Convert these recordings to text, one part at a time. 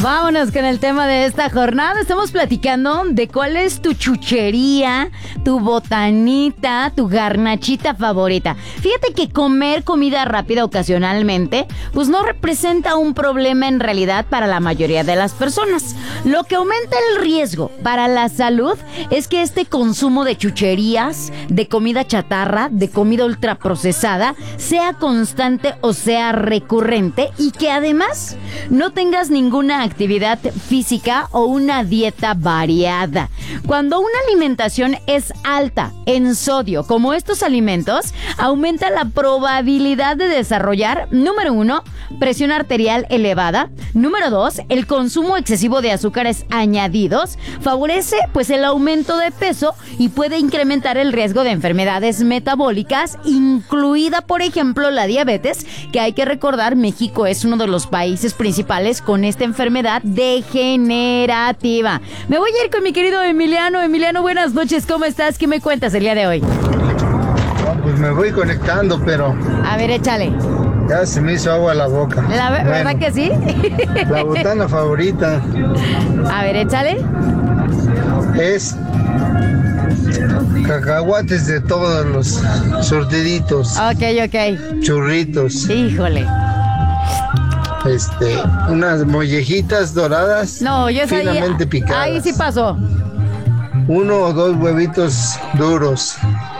Vámonos con el tema de esta jornada. Estamos platicando de cuál es tu chuchería, tu botanita, tu garnachita favorita. Fíjate que comer comida rápida ocasionalmente, pues no representa un problema en realidad para la mayoría de las personas. Lo que aumenta el riesgo para la salud es que este consumo de chucherías, de comida chatarra, de comida ultraprocesada, sea constante o sea recurrente y que además no tengas ninguna actividad física o una dieta variada. Cuando una alimentación es alta en sodio, como estos alimentos, aumenta la probabilidad de desarrollar, número 1, presión arterial elevada. Número 2, el consumo excesivo de azúcares añadidos favorece pues el aumento de peso y puede incrementar el riesgo de enfermedades metabólicas, incluida por ejemplo la diabetes, que hay que recordar, México es uno de los países principales con esta enfermedad degenerativa. Me voy a ir con mi querido Emiliano. Emiliano, buenas noches, ¿cómo estás? ¿Qué me cuentas el día de hoy? Pues me voy conectando, pero... A ver, échale. Ya se me hizo agua a la boca. ¿Verdad que sí? La botana favorita. A ver, échale. Es cacahuates de todos los surtiditos. Ok. Churritos. Híjole. Unas mollejitas doradas. No, yo soy finamente picadas. Ahí sí pasó. 1 o 2 huevitos duros.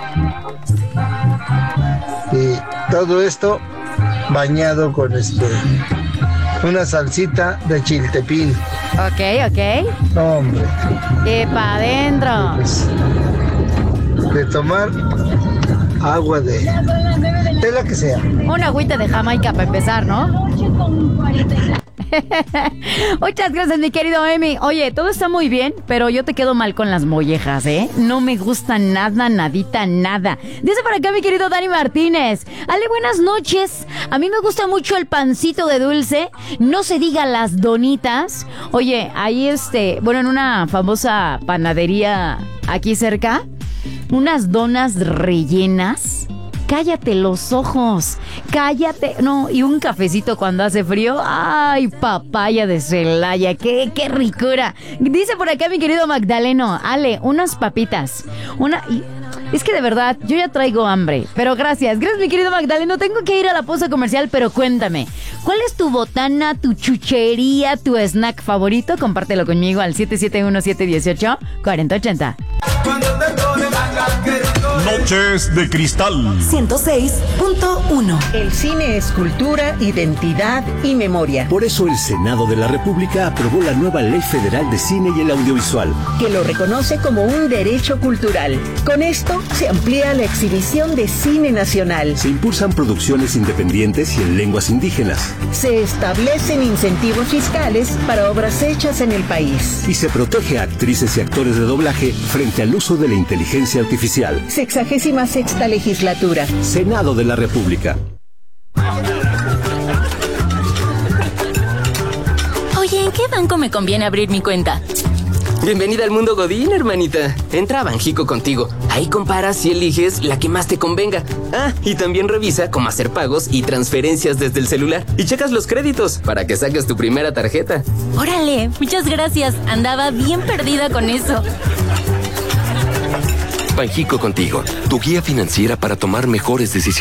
Y todo esto bañado con una salsita de chiltepín. Ok. No, hombre. Y pa' adentro. Pues, de tomar agua de la que sea. Una agüita de Jamaica para empezar, ¿no? Muchas gracias, mi querido Emi. Oye, todo está muy bien, pero yo te quedo mal con las mollejas, ¿eh? No me gusta nada, nadita, nada. Dice por acá mi querido Dani Martínez. Ale, buenas noches. A mí me gusta mucho el pancito de dulce. No se diga las donitas. Oye, ahí en una famosa panadería aquí cerca, unas donas rellenas. Cállate los ojos, cállate. No, y un cafecito cuando hace frío. Ay, papaya de Celaya, qué ricura. Dice por acá mi querido Magdaleno. Ale, unas papitas. Es que de verdad, yo ya traigo hambre. Pero gracias mi querido Magdaleno. Tengo que ir a la pausa comercial, pero cuéntame, ¿cuál es tu botana, tu chuchería, tu snack favorito? Compártelo conmigo al 771-718-4080. Noches de Cristal 106.1. El cine es cultura, identidad y memoria. Por eso el Senado de la República aprobó la nueva Ley Federal de Cine y el Audiovisual, que lo reconoce como un derecho cultural. Con esto se amplía la exhibición de cine nacional. Se impulsan producciones independientes y en lenguas indígenas. Se establecen incentivos fiscales para obras hechas en el país. Y se protege a actrices y actores de doblaje frente al uso de la inteligencia artificial. 66ª legislatura. Senado de la República. Oye, ¿en qué banco me conviene abrir mi cuenta? Bienvenida al mundo Godín, hermanita. Entra a Banjico Contigo. Ahí comparas y eliges la que más te convenga. Ah, y también revisa cómo hacer pagos y transferencias desde el celular. Y checas los créditos para que saques tu primera tarjeta. Órale, muchas gracias. Andaba bien perdida con eso. Banjico Contigo, tu guía financiera para tomar mejores decisiones.